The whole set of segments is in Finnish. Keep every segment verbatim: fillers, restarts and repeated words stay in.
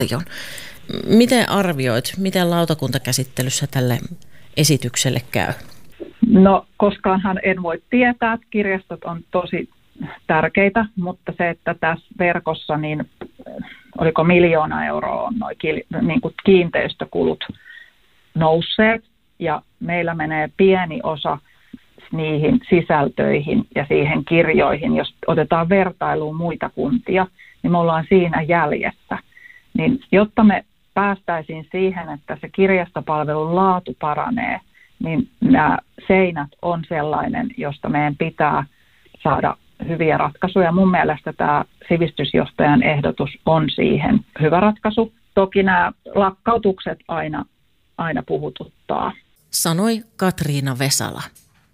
paljon. Miten arvioit, miten lautakuntakäsittelyssä tälle esitykselle käy? No koskaanhan en voi tietää, että kirjastot on tosi tärkeitä, mutta se, että tässä verkossa niin oliko miljoona euroa on noi niin kuin kiinteistökulut nousseet ja meillä menee pieni osa niihin sisältöihin ja siihen kirjoihin. Jos otetaan vertailuun muita kuntia, niin me ollaan siinä jäljessä. Niin jotta me päästäisiin siihen, että se kirjastopalvelun laatu paranee, niin nämä seinät on sellainen, josta meidän pitää saada hyviä ratkaisuja. Mun mielestä tämä sivistysjohtajan ehdotus on siihen hyvä ratkaisu. Toki nämä lakkautukset aina, aina puhututtaa. Sanoi Katriina Vesala.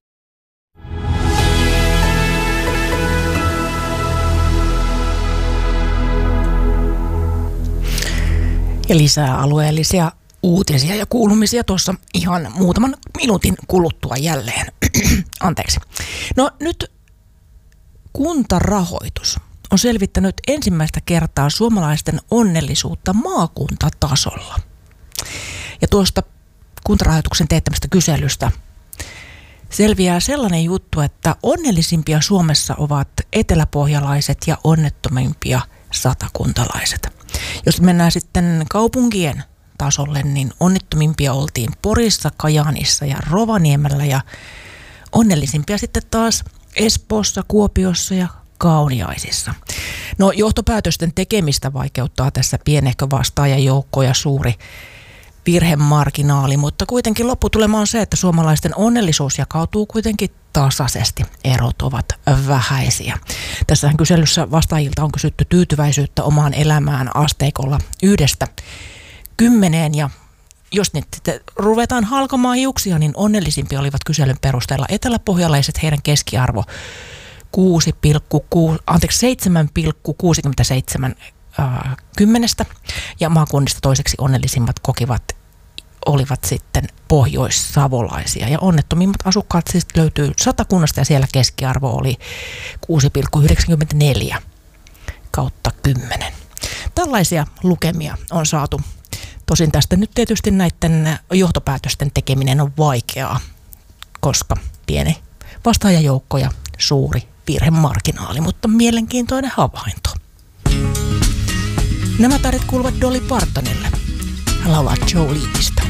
Ja lisää alueellisia uutisia ja kuulumisia tuossa ihan muutaman minuutin kuluttua jälleen. Anteeksi. No nyt Kuntarahoitus on selvittänyt ensimmäistä kertaa suomalaisten onnellisuutta maakuntatasolla. Ja tuosta Kuntarahoituksen teettämästä kyselystä selviää sellainen juttu, että onnellisimpia Suomessa ovat eteläpohjalaiset ja onnettomimpia satakuntalaiset. Jos mennään sitten kaupunkien tasolle, niin onnettomimpia oltiin Porissa, Kajaanissa ja Rovaniemellä ja onnellisimpia sitten taas Espoossa, Kuopiossa ja Kauniaisissa. No johtopäätösten tekemistä vaikeuttaa tässä pienehkö vastaajajoukko ja suuri virhemarginaali, mutta kuitenkin lopputulema on se, että suomalaisten onnellisuus jakautuu kuitenkin tasaisesti. Erot ovat vähäisiä. Tässähän kyselyssä vastaajilta on kysytty tyytyväisyyttä omaan elämään asteikolla yhdestä kymmeneen ja jos nyt ruvetaan halkomaan hiuksia, niin onnellisimpia olivat kyselyn perusteella eteläpohjalaiset, heidän keskiarvo kuusi pilkku kuusi, anteeksi, seitsemän pilkku kuusikymmentäseitsemän äh, kymmenestä ja maakunnista toiseksi onnellisimmat kokivat olivat sitten pohjoissavolaisia ja onnettomimmat asukkaat siis löytyy Satakunnasta ja siellä keskiarvo oli kuusi pilkku yhdeksänkymmentäneljä kautta kymmenen. Tällaisia lukemia on saatu. Tosin tästä nyt tietysti näiden johtopäätösten tekeminen on vaikeaa, koska pieni vastaajajoukko ja suuri virhemarginaali, mutta mielenkiintoinen havainto. Nämä tarit kuuluvat Dolly Partonille. Hän laulaa Joleneista.